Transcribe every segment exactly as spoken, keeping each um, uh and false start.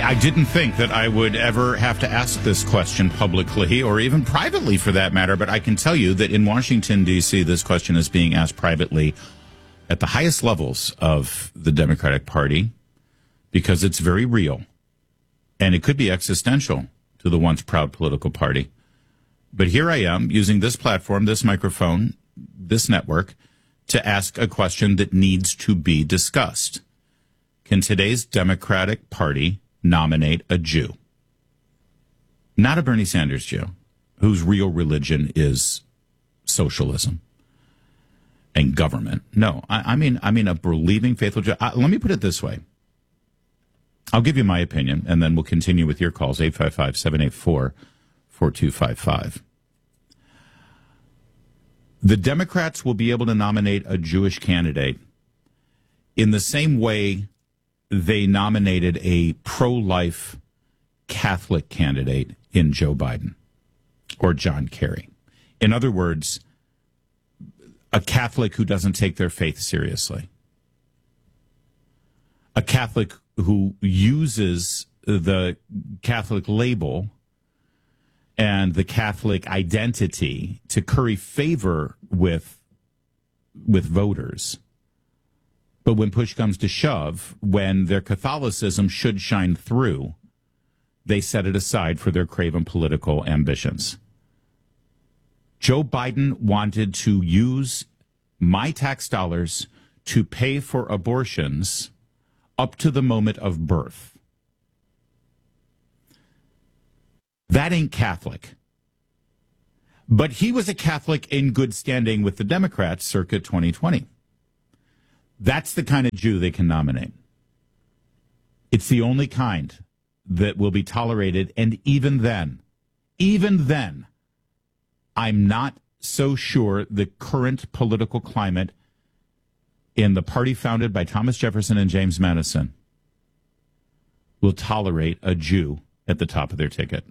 I didn't think that I would ever have to ask this question publicly or even privately for that matter, but I can tell you that in Washington, D C, this question is being asked privately at the highest levels of the Democratic Party because it's very real and it could be existential to the once proud political party. But here I am using this platform, this microphone, this network to ask a question that needs to be discussed. Can today's Democratic Party nominate a Jew? Not a Bernie Sanders Jew, whose real religion is socialism and government. No, I, I mean, I mean a believing, faithful Jew. Uh, let me put it this way. I'll give you my opinion, and then we'll continue with your calls, eight five five, seven eight four, four two five five. The Democrats will be able to nominate a Jewish candidate in the same way they nominated a pro-life Catholic candidate in Joe Biden or John Kerry. In other words, a Catholic who doesn't take their faith seriously. A Catholic who uses the Catholic label and the Catholic identity to curry favor with, with voters. But when push comes to shove, when their Catholicism should shine through, they set it aside for their craven political ambitions. Joe Biden wanted to use my tax dollars to pay for abortions up to the moment of birth. That ain't Catholic. But he was a Catholic in good standing with the Democrats circa twenty twenty. That's the kind of Jew they can nominate. It's the only kind that will be tolerated. And even then, even then, I'm not so sure the current political climate in the party founded by Thomas Jefferson and James Madison will tolerate a Jew at the top of their ticket.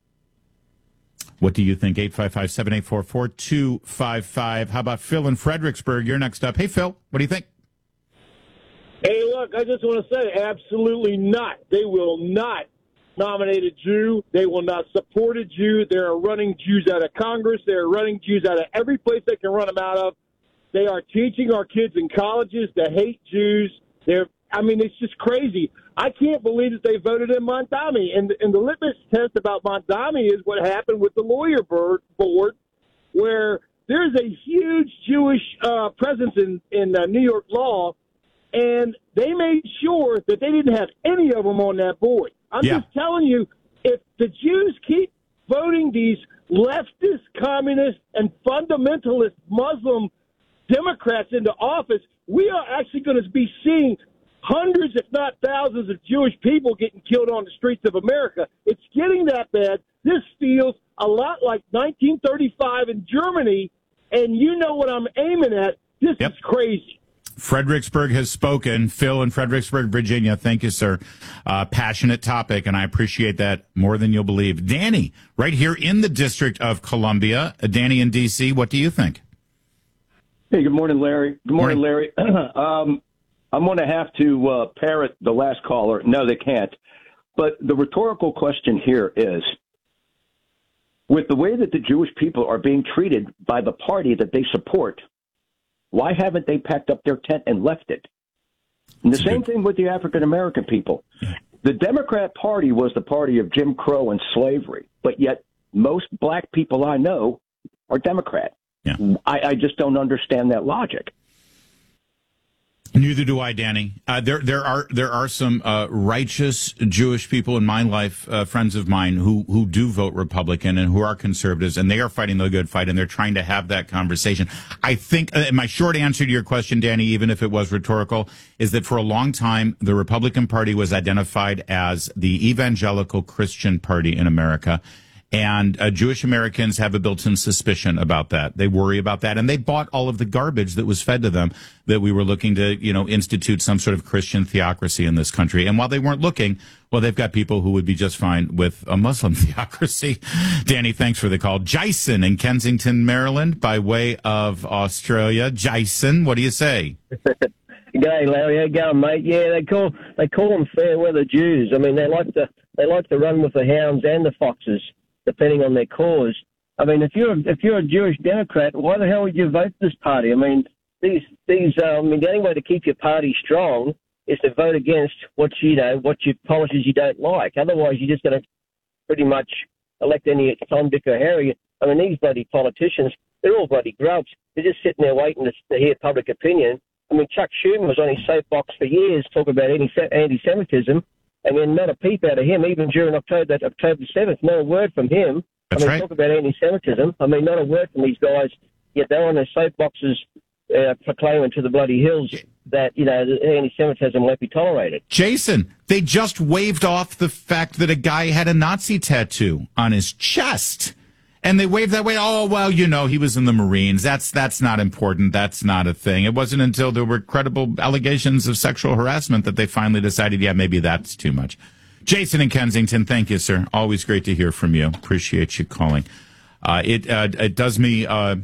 What do you think? eight five five, seven eight four, four two five five. How about Phil in Fredericksburg? You're next up. Hey, Phil, what do you think? Hey, look, I just want to say absolutely not. They will not nominate a Jew. They will not support a Jew. They are running Jews out of Congress. They are running Jews out of every place they can run them out of. They are teaching our kids in colleges to hate Jews. They're, I mean, it's just crazy. I can't believe that they voted in Mondomi. And, and the litmus test about Mondomi is what happened with the lawyer board, where there's a huge Jewish uh, presence in, in uh, New York law, and they made sure that they didn't have any of them on that board. I'm yeah. just telling you, if the Jews keep voting these leftist, communist, and fundamentalist Muslim Democrats into office, we are actually going to be seeing hundreds, if not thousands, of Jewish people getting killed on the streets of America. It's getting that bad. This feels a lot like nineteen thirty-five in Germany, and you know what I'm aiming at. This yep. is crazy. Fredericksburg has spoken. Phil in Fredericksburg, Virginia. Thank you, sir. Uh, passionate topic, and I appreciate that more than you'll believe. Danny, right here in the District of Columbia. Uh, Danny in D C, what do you think? Hey, good morning, Larry. Good morning, morning. Larry. um, I'm going to have to uh, parrot the last caller. No, they can't. But the rhetorical question here is, with the way that the Jewish people are being treated by the party that they support, why haven't they packed up their tent and left it? And the That's same good. thing with the African-American people. The Democrat Party was the party of Jim Crow and slavery, but yet most black people I know are Democrat. Yeah. I, I just don't understand that logic. Neither do I, Danny. Uh, there, there are there are some uh, righteous Jewish people in my life, uh, friends of mine, who who do vote Republican and who are conservatives, and they are fighting the good fight, and they're trying to have that conversation. I think uh, my short answer to your question, Danny, even if it was rhetorical, is that for a long time the Republican Party was identified as the evangelical Christian party in America. And uh, Jewish Americans have a built-in suspicion about that. They worry about that. And they bought all of the garbage that was fed to them that we were looking to, you know, institute some sort of Christian theocracy in this country. And while they weren't looking, well, they've got people who would be just fine with a Muslim theocracy. Danny, thanks for the call. Jason in Kensington, Maryland, by way of Australia. Jason, what do you say? G'day, Larry. How you going, mate? Yeah, they call they call them fair weather Jews. I mean, they like to they like to run with the hounds and the foxes, depending on their cause. I mean, if you're if you're a Jewish Democrat, why the hell would you vote for this party? I mean, these these uh, I mean, the only way to keep your party strong is to vote against what you know what your policies you don't like. Otherwise, you're just going to pretty much elect any Tom, Dick, or Harry. I mean, these bloody politicians, they're all bloody grubs. They're just sitting there waiting to, to hear public opinion. I mean, Chuck Schumer was on his soapbox for years talking about anti-Semitism, and then not a peep out of him, even during October October seventh, not a word from him. That's I mean, right. Talk about anti-Semitism. I mean, not a word from these guys, yet they're on their soapboxes uh, proclaiming to the bloody hills that, you know, anti-Semitism won't be tolerated. Jason, they just waved off the fact that a guy had a Nazi tattoo on his chest. And they waved that way. Oh, well, you know, he was in the Marines. That's that's not important. That's not a thing. It wasn't until there were credible allegations of sexual harassment that they finally decided, yeah, maybe that's too much. Jason in Kensington, thank you, sir. Always great to hear from you. Appreciate you calling. Uh, it uh, it does me. Uh,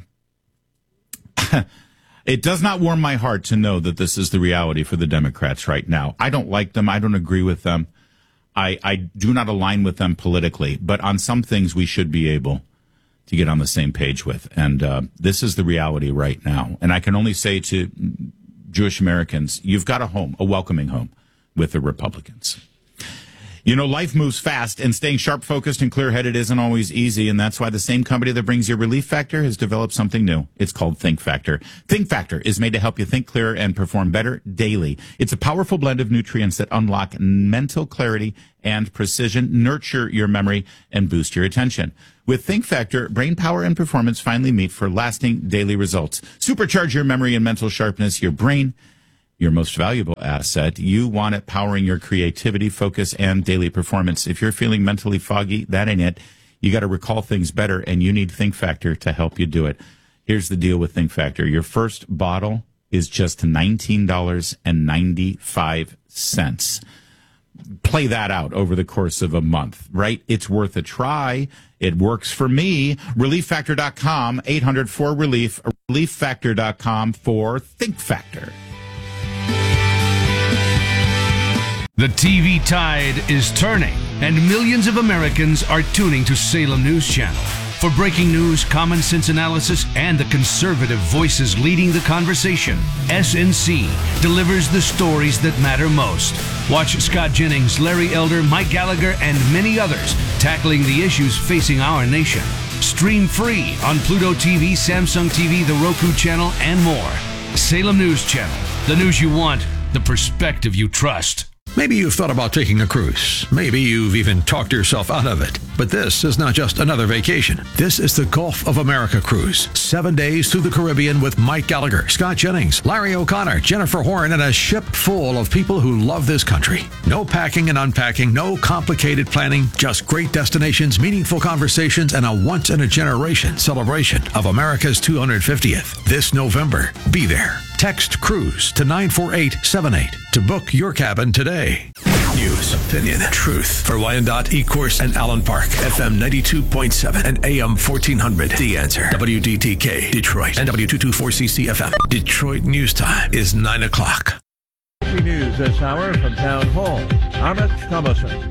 it does not warm my heart to know that this is the reality for the Democrats right now. I don't like them. I don't agree with them. I I do not align with them politically. But on some things, we should be able to get on the same page with. And uh, this is the reality right now. And I can only say to Jewish Americans, you've got a home, a welcoming home with the Republicans. You know, life moves fast, and staying sharp, focused, and clear-headed isn't always easy, and that's why the same company that brings you Relief Factor has developed something new. It's called Think Factor. Think Factor is made to help you think clearer and perform better daily. It's a powerful blend of nutrients that unlock mental clarity and precision, nurture your memory, and boost your attention. With Think Factor, brain power and performance finally meet for lasting daily results. Supercharge your memory and mental sharpness. Your brain, your most valuable asset. You want it powering your creativity, focus, and daily performance. If you're feeling mentally foggy, that ain't it. You got to recall things better, and you need Think Factor to help you do it. Here's the deal with Think Factor. Your first bottle is just nineteen dollars and ninety-five cents. Play that out over the course of a month, right? It's worth a try. It works for me. relief factor dot com, eight hundred four relief, relief factor dot com for Think Factor. The T V tide is turning, and millions of Americans are tuning to Salem News Channel. For breaking news, common sense analysis, and the conservative voices leading the conversation, S N C delivers the stories that matter most. Watch Scott Jennings, Larry Elder, Mike Gallagher, and many others tackling the issues facing our nation. Stream free on Pluto T V, Samsung T V, the Roku channel, and more. Salem News Channel. The news you want, the perspective you trust. Maybe you've thought about taking a cruise. Maybe you've even talked yourself out of it. But this is not just another vacation. This is the Gulf of America cruise. Seven days through the Caribbean with Mike Gallagher, Scott Jennings, Larry O'Connor, Jennifer Horn, and a ship full of people who love this country. No packing and unpacking, no complicated planning, just great destinations, meaningful conversations, and a once-in-a-generation celebration of America's two hundred fiftieth. This November, be there. Text CRUISE to nine four eight seven eight to book your cabin today. News, opinion, truth. For Wyandotte, Ecorse, and Allen Park. F M ninety-two point seven and A M fourteen hundred. The Answer. W D T K, Detroit. And W two twenty-four C C F M. Detroit News Time is nine o'clock. News this hour from Town Hall. Amit Thomason.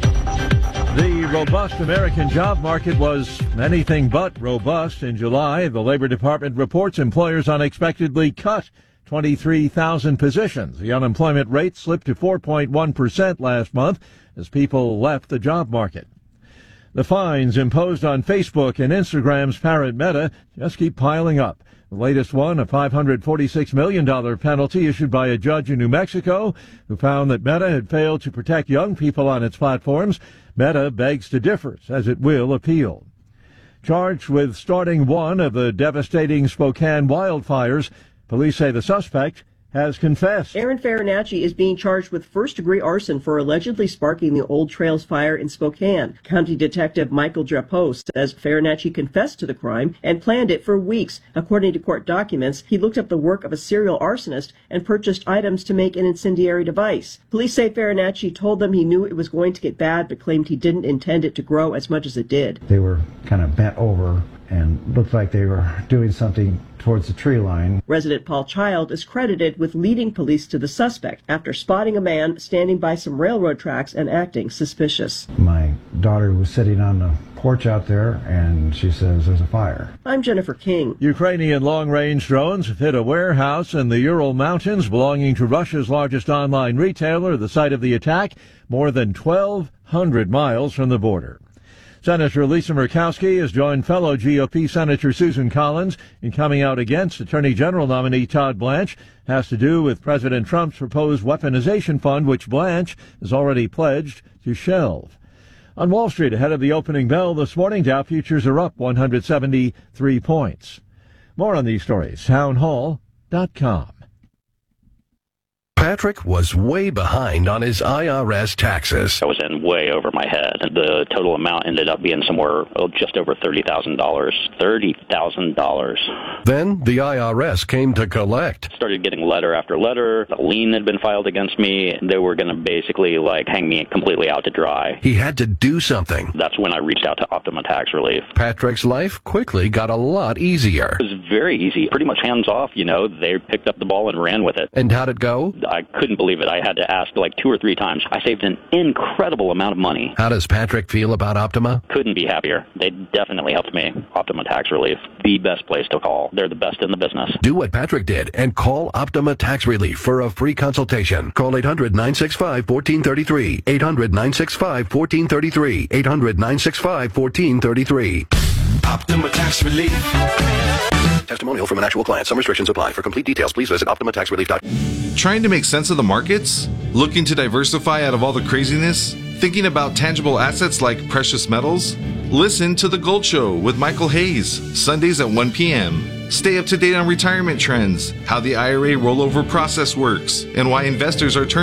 The robust American job market was anything but robust in July. The Labor Department reports employers unexpectedly cut twenty-three thousand positions. The unemployment rate slipped to four point one percent last month as people left the job market. The fines imposed on Facebook and Instagram's parent Meta just keep piling up. The latest one, a five hundred forty-six million dollars penalty issued by a judge in New Mexico who found that Meta had failed to protect young people on its platforms. Meta begs to differ, says it will appeal. Charged with starting one of the devastating Spokane wildfires, police say the suspect has confessed. Aaron Farinacci is being charged with first-degree arson for allegedly sparking the Old Trails fire in Spokane. County Detective Michael Drapeau says Farinacci confessed to the crime and planned it for weeks. According to court documents, he looked up the work of a serial arsonist and purchased items to make an incendiary device. Police say Farinacci told them he knew it was going to get bad, but claimed he didn't intend it to grow as much as it did. They were kind of bent over and looked like they were doing something towards the tree line. Resident Paul Child is credited with leading police to the suspect after spotting a man standing by some railroad tracks and acting suspicious. My daughter was sitting on the porch out there, and she says there's a fire. I'm Jennifer King. Ukrainian long-range drones have hit a warehouse in the Ural Mountains belonging to Russia's largest online retailer, the site of the attack, more than twelve hundred miles from the border. Senator Lisa Murkowski has joined fellow G O P Senator Susan Collins in coming out against Attorney General nominee Todd Blanche. Has to do with President Trump's proposed weaponization fund, which Blanche has already pledged to shelve. On Wall Street, ahead of the opening bell this morning, Dow futures are up one hundred seventy-three points. More on these stories, town hall dot com. Patrick was way behind on his I R S taxes. I was in way over my head. The total amount ended up being somewhere oh, just over thirty thousand dollars. thirty thousand dollars. Then the I R S came to collect. Started getting letter after letter. A lien had been filed against me. They were going to basically like hang me completely out to dry. He had to do something. That's when I reached out to Optima Tax Relief. Patrick's life quickly got a lot easier. It was very easy. Pretty much hands off, you know. They picked up the ball and ran with it. And how'd it go? I couldn't believe it. I had to ask like two or three times. I saved an incredible amount of money. How does Patrick feel about Optima? Couldn't be happier. They definitely helped me. Optima Tax Relief, the best place to call. They're the best in the business. Do what Patrick did and call Optima Tax Relief for a free consultation. Call eight hundred, nine six five, one four three three. eight hundred, nine six five, one four three three. eight hundred, nine six five, one four three three. Optima Tax Relief. Testimonial from an actual client. Some restrictions apply. For complete details, please visit optima tax relief dot com. Trying to make sense of the markets? Looking to diversify out of all the craziness? Thinking about tangible assets like precious metals? Listen to The Gold Show with Michael Hayes, Sundays at one p.m. Stay up to date on retirement trends, how the I R A rollover process works, and why investors are turning